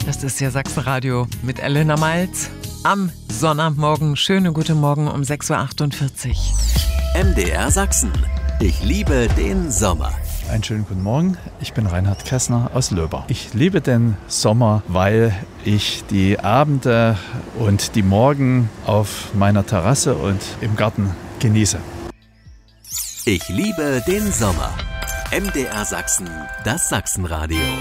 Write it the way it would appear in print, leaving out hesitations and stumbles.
Das ist ja Sachsenradio mit Elena Malz. Am Sonnabendmorgen, schönen guten Morgen um 6.48 Uhr. MDR Sachsen. Ich liebe den Sommer. Einen schönen guten Morgen, ich bin Reinhard Kässner aus Löber. Ich liebe den Sommer, weil ich die Abende und die Morgen auf meiner Terrasse und im Garten genieße. Ich liebe den Sommer. MDR Sachsen, das Sachsenradio.